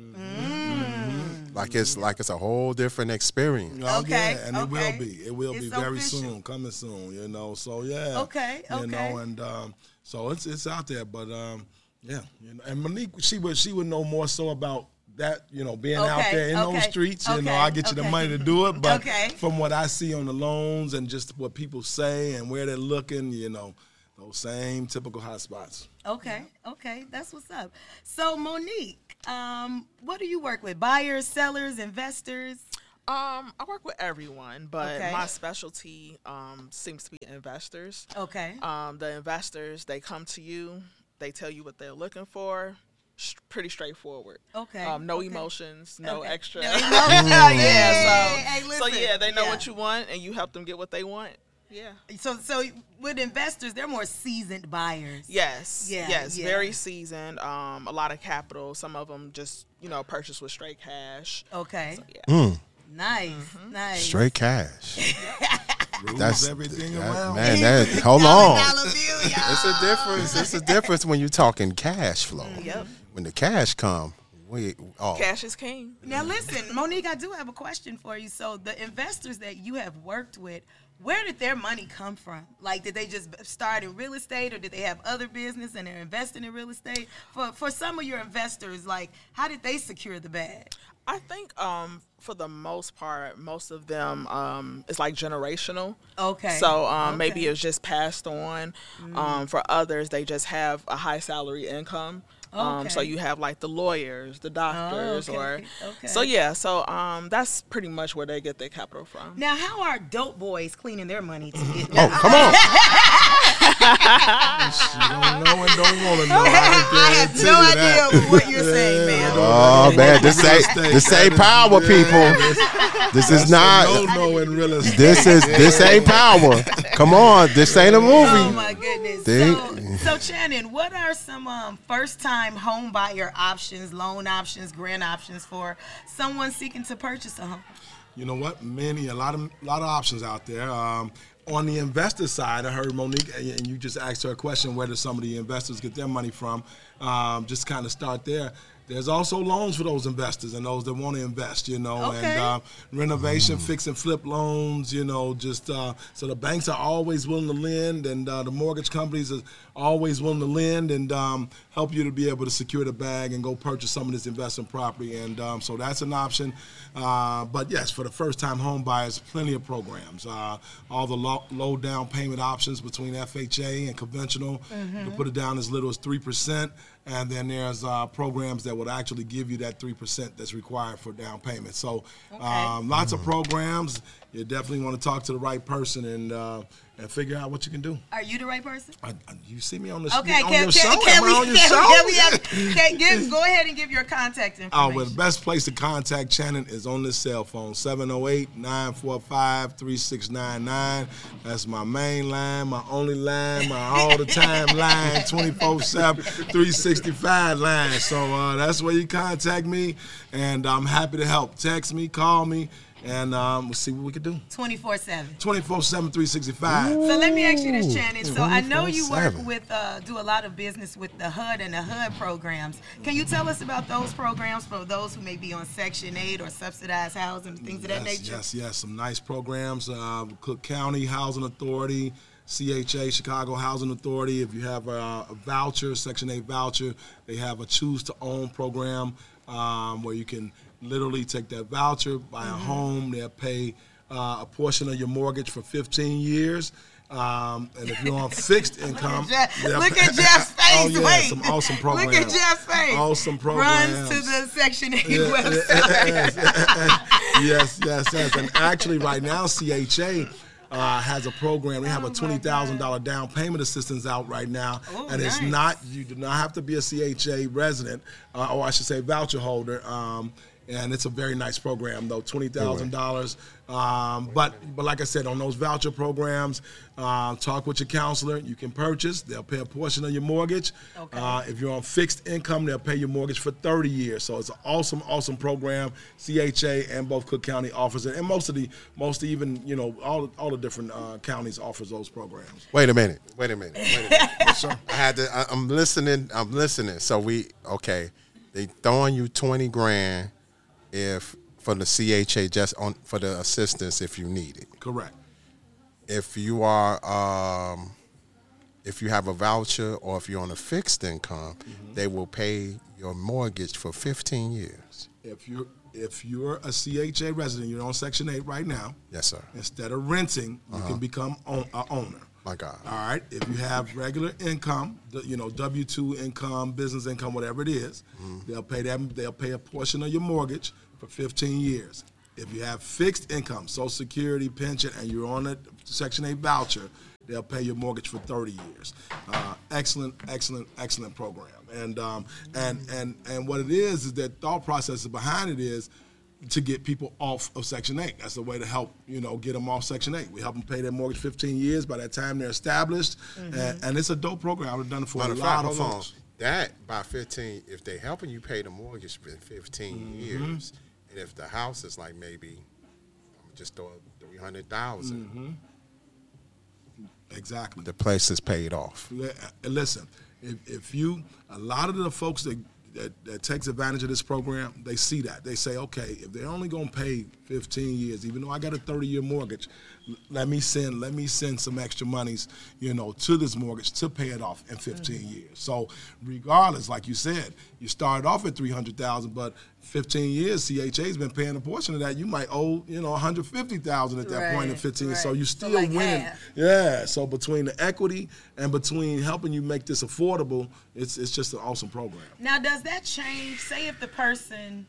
Mm. Like it's like it's a whole different experience. Oh, Okay, yeah, and it okay. will be. It will It's be very official. soon, coming soon, you know. So, yeah. Okay, You okay. know, and um, so it's it's out there. But, um, yeah. You know, and Monique, she would, she would know more so about that, you know, being Okay, out there in okay, those streets, you know, okay, I get you the okay. money to do it. But Okay. from what I see on the loans and just what people say and where they're looking, you know, those same typical hot spots. Okay, okay, that's what's up. So Monique, um, what do you work with? Buyers, sellers, investors? Um, I work with everyone, but Okay. my specialty um, seems to be investors. Okay. Um, the investors, they come to you, they tell you what they're looking for. Sh- pretty straightforward. Okay. Um, no okay. emotions, no Okay. extra. No emotions. yeah. Hey, hey, So, listen. so yeah, they know Yeah. what you want, and you help them get what they want. Yeah. So, so with investors, they're more seasoned buyers. Yes. Yeah, Yes. yeah. Very seasoned. Um, a lot of capital. Some of them just you know purchase with straight cash. Okay. So, yeah. Mm, Nice. Mm-hmm. Nice. straight cash. Rules That's everything that- around. man. That hold Dollar, on. dollar bill, y'all. It's a difference. It's a difference when you're talking cash flow. Yep. When the cash come, we oh Cash is king. Now listen, Monique, I do have a question for you. So the investors that you have worked with, where did their money come from? Like, did they just start in real estate, or did they have other business and they're investing in real estate? For for some of your investors, like, how did they secure the bag? I think um, for the most part, most of them um, it's like generational. Okay. So um, maybe Okay. Mm. it's just passed on. Um, for others, they just have a high salary income. Um, so Okay. you have like the lawyers, the doctors, okay, or okay. so yeah. So um, that's pretty much where they get their capital from. Now, how are dope boys cleaning their money to get? oh come on. You don't know and don't want to know. I have no idea what you're saying, man. Oh man, this ain't this ain't power, people. This is No, not. no, in real estate. This is this ain't power. Come on, this ain't a Oh movie. my goodness. They- So, so Shannon, what are some um, first-time home buyer options, loan options, grant options for someone seeking to purchase a home? You know what? Many, a lot of, lot of options out there. Um, on the investor side, I heard Monique, and you just asked her a question: where do some of the investors get their money from? Um, just kind of start there. There's also loans for those investors and those that want to invest, you know, Okay. and uh, renovation, fix and flip loans, you know, just uh, so the banks are always willing to lend, and uh, the mortgage companies are always willing to lend and um, help you to be able to secure the bag and go purchase some of this investment property. And um, so that's an option. Uh, but yes, for the first-time home buyers, plenty of programs. Uh, all the low, low down payment options between F H A and conventional. You can put it down as little as three percent. And then there's uh, programs that would actually give you that three percent that's required for down payment. So um, lots of programs. You definitely want to talk to the right person and uh, and figure out what you can do. Are you the right person? I, I, you see me on the Okay, on can, your can, show? can Am we, I on your can, show? can we have, can, give, go ahead and give your contact Oh, information. well, the best place to contact Shannon is on this cell phone, seven oh eight, nine four five, three six nine nine. That's my main line, my only line, my all-the-time line, twenty-four seven, three sixty-five line. So uh, that's where you contact me, and I'm happy to help. Text me, call me, and um, we'll see what we can do. twenty-four seven. twenty-four seven, three sixty-five. So let me ask you this, Shannon. So I know you work twenty-four seven. with, uh, do a lot of business with the H U D and the H U D programs. Can you tell us about those programs for those who may be on Section eight or subsidized housing, things of that Yes, nature? yes, yes. Some nice programs. Uh, Cook County Housing Authority, C H A, Chicago Housing Authority. If you have a, a voucher, Section eight voucher, they have a Choose to Own program um, where you can literally take that voucher, buy a home. They'll pay uh, a portion of your mortgage for fifteen years. Um, and if you're on fixed income, Jeff- they'll look pay- at Jeff's face. Oh, yeah, Wait. some awesome programs. Look at Jeff's face. Awesome programs. Runs to the Section eight Yeah, website. yes, yes, yes. And actually, right now, C H A uh, has a program. They have Oh, a my twenty thousand dollars God. down payment assistance out right now. Oh, and it's nice. not, you do not have to be a C H A resident, uh, or I should say voucher holder. Um, and it's a very nice program, though, twenty thousand dollars. Um, but, but like I said, on those voucher programs, uh, talk with your counselor. You can purchase. They'll pay a portion of your mortgage. Okay. Uh, if you're on fixed income, they'll pay your mortgage for thirty years. So it's an awesome, awesome program. C H A and both Cook County offers it, and most of the, most even, you know, all all the different uh, counties offers those programs. Wait a minute. Wait a minute. Wait a minute. Yes, sir. I had to. I, I'm listening. I'm listening. So we okay. They throwing you twenty grand if for the C H A just on for the assistance if you need it. Correct. If you are um, if you have a voucher or if you're on a fixed income, mm-hmm. they will pay your mortgage for fifteen years. If you're if you're a C H A resident, you're on Section eight right now. Yes, sir. Instead of renting, you uh-huh. can become an owner. My God. All right. If you have regular income, you know, W two income, business income, whatever it is, mm-hmm. they'll pay them. They'll pay a portion of your mortgage for fifteen years. If you have fixed income, Social Security, pension, and you're on a Section eight voucher, they'll pay your mortgage for thirty years. Uh, excellent, excellent, excellent program. And um, and and and what it is is that thought process behind it is to get people off of Section eight. That's the way to help, you know, get them off Section eight. We help them pay their mortgage fifteen years. By that time, they're established, mm-hmm. and, and it's a dope program. I've done it for Matter a lot fact, of folks. On. That by fifteen, if they're helping you pay the mortgage for fifteen mm-hmm. years, and if the house is like maybe just throw three hundred thousand. Mm-hmm. Exactly. The place is paid off. Listen, if, if you, a lot of the folks that, that that takes advantage of this program, they see that. They say, okay, if they're only going to pay fifteen years, even though I got a thirty-year mortgage, let me send let me send some extra monies, you know, to this mortgage to pay it off in fifteen mm-hmm. years. So regardless, like you said, you started off at three hundred thousand dollars, but fifteen years, C H A's been paying a portion of that. You might owe, you know, one hundred fifty thousand dollars at that right, point in fifteen years. Right. So you still so like winning. Half. Yeah. So between the equity and between helping you make this affordable, it's it's just an awesome program. Now, does that change? Say if the person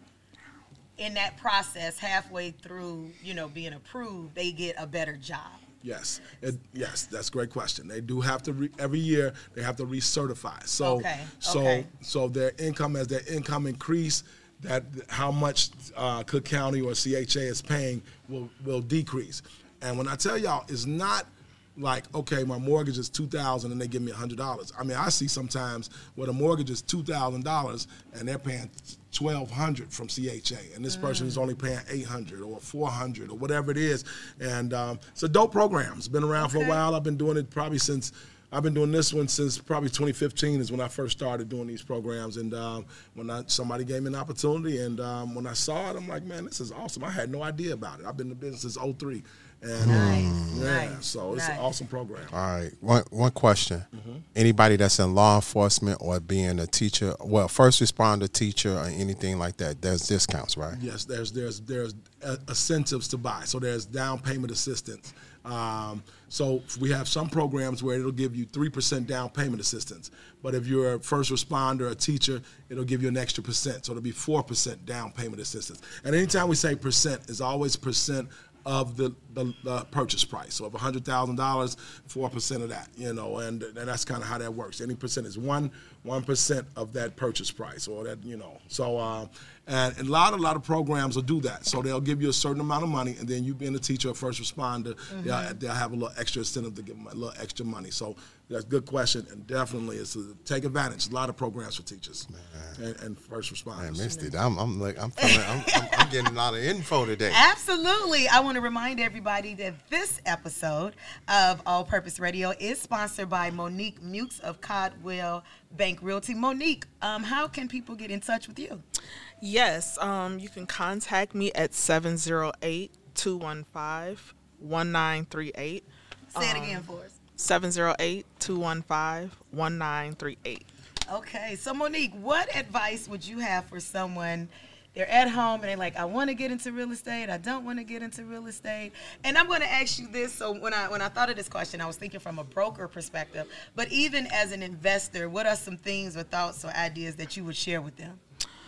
in that process, halfway through, you know, being approved, they get a better job. Yes, it, yes, that's a great question. They do have to re, every year they have to recertify. So, okay. so, okay. so their income as their income increase, that how much uh, Cook County or C H A is paying will will decrease. And when I tell y'all, it's not like, okay, my mortgage is two thousand dollars and they give me one hundred dollars. I mean, I see sometimes where the mortgage is two thousand dollars and they're paying twelve hundred dollars from C H A, and this mm. person is only paying eight hundred dollars or four hundred dollars or whatever it is. And um, it's a dope program. It's been around okay. for a while. I've been doing it probably since, I've been doing this one since probably twenty fifteen is when I first started doing these programs. And um, when I, somebody gave me an opportunity, and um, when I saw it, I'm like, man, this is awesome. I had no idea about it. I've been in the business since oh three. And nice. yeah, nice. so it's nice. an awesome program. All right, one one question: mm-hmm. anybody that's in law enforcement or being a teacher, well, first responder, teacher, or anything like that, there's discounts, right? Yes, there's there's there's incentives to buy. So there's down payment assistance. Um, so we have some programs where it'll give you three percent down payment assistance. But if you're a first responder, a teacher, it'll give you an extra percent. So it'll be four percent down payment assistance. And anytime we say percent, it's always percent of the, the, the purchase price. So if one hundred thousand dollars, four percent of that, you know, and, and that's kind of how that works. Any percent is one, one percent of that purchase price or that, you know. So, uh, and, and a lot, a lot of programs will do that. So they'll give you a certain amount of money, and then you being a teacher or first responder, mm-hmm. they'll, they'll have a little extra incentive to give them a little extra money. So that's a good question, and definitely it's a, take advantage. A lot of programs for teachers and, and first responders. Man, missed it. I'm, I'm like, I'm, feeling, I'm, I'm, I'm getting a lot of info today. Absolutely. I want to remind everybody that this episode of All Purpose Radio is sponsored by Monique Mukes of Codwell Bank Realty. Monique, um, how can people get in touch with you? Yes, um, you can contact me at seven zero eight, two one five, one nine three eight. Say it um, again for us. seven zero eight, two one five, one nine three eight. Okay, so Monique, what advice would you have for someone? They're at home and they're like, I want to get into real estate. I don't want to get into real estate. And I'm going to ask you this. So when I when I thought of this question, I was thinking from a broker perspective. But even as an investor, what are some things or thoughts or ideas that you would share with them?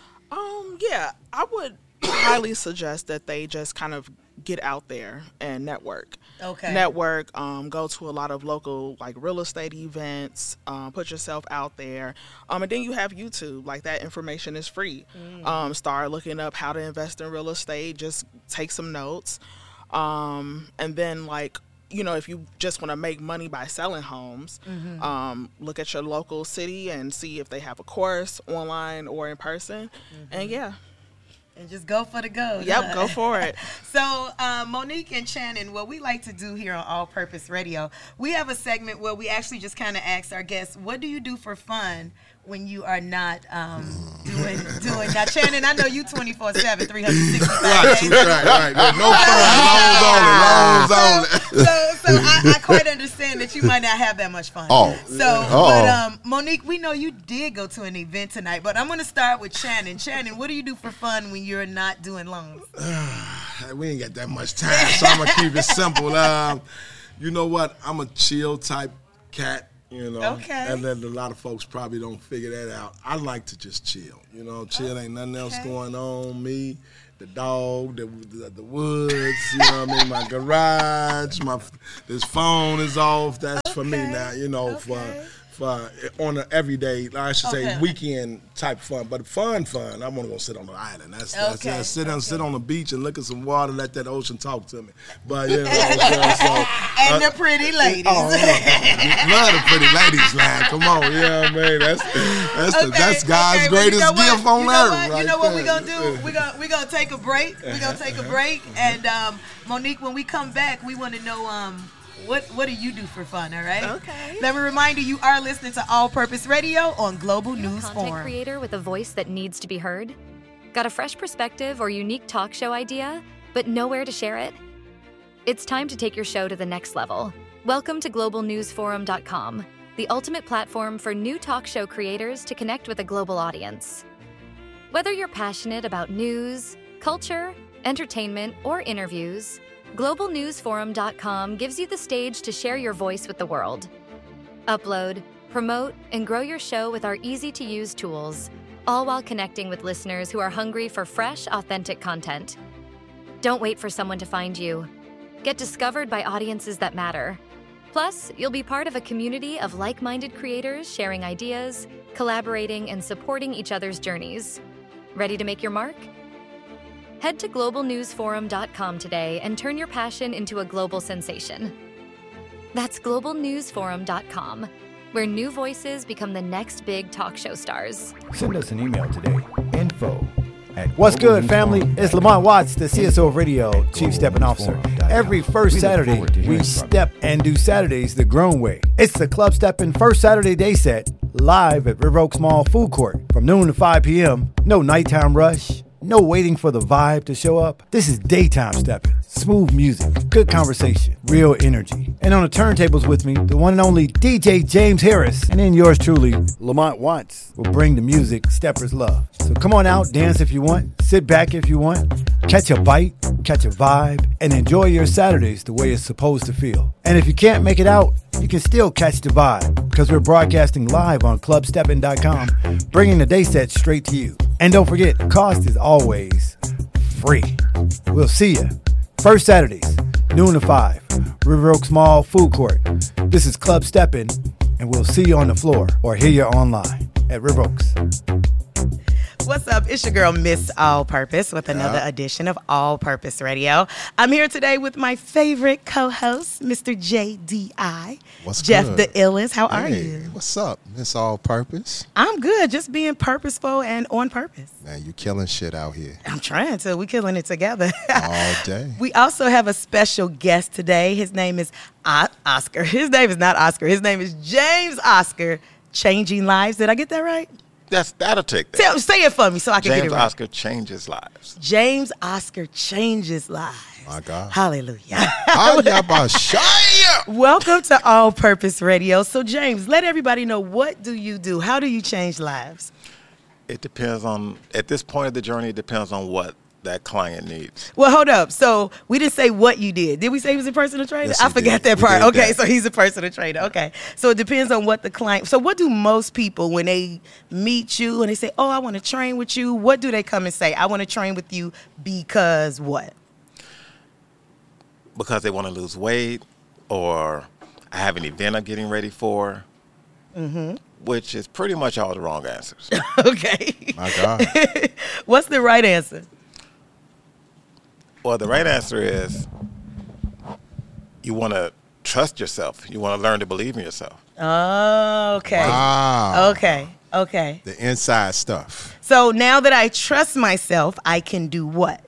Um, yeah, I would highly suggest that they just kind of get out there and network. Okay. Network, um, go to a lot of local like real estate events, um, put yourself out there. Um, and then you have YouTube, like that information is free. Mm. Um, start looking up how to invest in real estate, just take some notes. Um, and then like, you know, if you just want to make money by selling homes, mm-hmm. um, look at your local city and see if they have a course online or in person. Mm-hmm. And yeah. And just go for the gold. Yep, huh? go for it. So, uh, Monique and Shannon, what we like to do here on All Purpose Radio, we have a segment where we actually just kind of ask our guests, what do you do for fun when you are not um, doing, doing, now Shannon, I know you twenty-four seven, three hundred sixty-five right, days. Right, right, right. No fun, loans only, loans only. So, so, so I, I quite understand that you might not have that much fun. Oh. So, Uh-oh. but um, Monique, we know you did go to an event tonight, but I'm going to start with Shannon. Shannon, what do you do for fun when you're not doing loans? We ain't got that much time, so I'm gonna keep it simple. Um, you know what? I'm a chill type cat. You know, Okay. and then a lot of folks probably don't figure that out. I like to just chill. You know, chill ain't nothing else Okay. going on. Me, the dog, the, the the woods. You know what I mean? My garage. My this phone is off. That's for me Okay. now. You know, Okay. for for on an everyday, I should Okay. say weekend type fun, but fun fun. I want to go sit on the island. That's, that's Okay. that's sit on sit on the beach and look at some water, let that ocean talk to me. But you know, what I'm saying? So, And uh, the pretty ladies. Oh, love the pretty ladies line. Come on, you know what I mean? That's that's the, Okay, that's God's okay, well, you greatest know what? gift on you know earth. What? Right You know what we're there. gonna do? We're gonna we're gonna take a break. We're gonna take a break, and um, Monique, when we come back, we want to know um, what what do you do for fun? All right. Okay. Let me remind you, you are listening to All Purpose Radio on Global News Content Forum. creator with a voice that needs to be heard? Got a fresh perspective or unique talk show idea, but nowhere to share it? It's time to take your show to the next level. Welcome to global news forum dot com, the ultimate platform for new talk show creators to connect with a global audience. Whether you're passionate about news, culture, entertainment, or interviews, global news forum dot com gives you the stage to share your voice with the world. Upload, promote, and grow your show with our easy-to-use tools, all while connecting with listeners who are hungry for fresh, authentic content. Don't wait for someone to find you. Get discovered by audiences that matter. Plus, you'll be part of a community of like-minded creators sharing ideas, collaborating, and supporting each other's journeys. Ready to make your mark? Head to global news forum dot com today and turn your passion into a global sensation. That's global news forum dot com, where new voices become the next big talk show stars. Send us an email today. Info at What's good, family? It's Lamont Watts, the C S O of Radio, Chief Stepping Officer. Every first Saturday, we step and do Saturdays the grown way. It's the Club Stepping First Saturday Day Set, live at River Oaks Mall Food Court from noon to five p.m. No nighttime rush. No waiting for the vibe to show up. This is daytime stepping. Smooth music, good conversation, real energy. And on the turntables with me, the one and only D J James Harris. And then yours truly, Lamont Watts, will bring the music steppers love. So come on out, dance if you want, sit back if you want, catch a bite, catch a vibe, and enjoy your Saturdays the way it's supposed to feel. And if you can't make it out, you can still catch the vibe because we're broadcasting live on club steppin dot com, bringing the day set straight to you. And don't forget, cost is always free. We'll see you first Saturdays, noon to five, River Oaks Mall Food Court. This is Club Steppin', and we'll see you on the floor or hear you online at River Oaks. What's up? It's your girl, Miss All Purpose, with another Yeah. edition of All Purpose Radio. I'm here today with my favorite co-host, Mister J D I. What's Jeff good? the Illest. How are Hey, you? what's up, Miss All Purpose? I'm good. Just being purposeful and on purpose. Man, you killing shit out here I'm trying to. We're killing it together. all day. We also have a special guest today. His name is O- Oscar. His name is not Oscar. His name is James Oscar, Changing Lives. Did I get that right? That's that'll take that. Tell, say it for me so I can get it James right. Oscar changes lives. James Oscar changes lives. My God. Hallelujah. Ayabashaya! Welcome to All Purpose Radio. So, James, let everybody know, what do you do? How do you change lives? It depends on at this point of the journey. It depends on what that client needs. Well, hold up. So we didn't say what you did. Did we say he was a personal trainer? Yes, I we forgot did. that We part. did Okay, that. so he's a personal trainer. Okay. So it depends on what the client. So what do most people, when they meet you and they say, oh, I want to train with you, what do they come and say? I want to train with you because what? Because they want to lose weight, or I have an event I'm getting ready for, mm-hmm. which is pretty much all the wrong answers. Okay. My God. What's the right answer? Well, the right answer is you want to trust yourself. You want to learn to believe in yourself. Oh, okay. Wow. Okay. Okay. The inside stuff. So now that I trust myself, I can do what?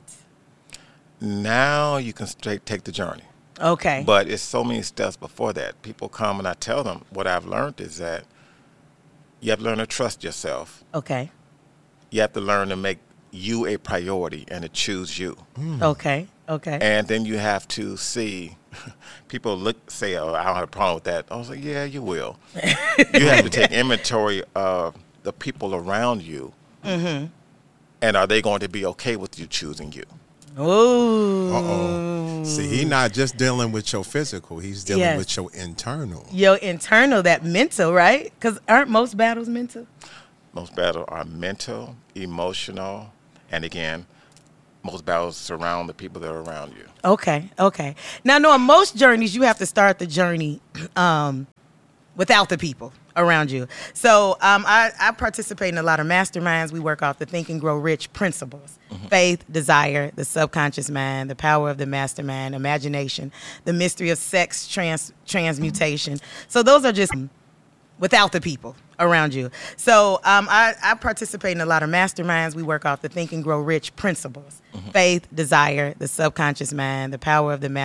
Now you can straight take the journey. Okay. But it's so many steps before that. People come and I tell them what I've learned is that you have to learn to trust yourself. Okay. You have to learn to make you a priority and to choose you. Okay. Okay. And then you have to see, people look say, oh, I don't have a problem with that. I was like, yeah, you will. You have to take inventory of the people around you. Mm-hmm. And are they going to be okay with you choosing you? Oh. Uh-oh. See, he's not just dealing with your physical. He's dealing Yes. with your internal. Your internal, that mental, right? Because aren't most battles mental? Most battles are mental, emotional, and again, most battles surround the people that are around you. Okay, okay. Now, no, on most journeys, you have to start the journey um, without the people around you. So um, I, I participate in a lot of masterminds. We work off the Think and Grow Rich principles. Mm-hmm. Faith, desire, the subconscious mind, the power of the mastermind, imagination, the mystery of sex trans transmutation. So those are just without the people around you. So um, I, I participate in a lot of masterminds. We work off the Think and Grow Rich principles. Mm-hmm. Faith, desire, the subconscious mind, the power of the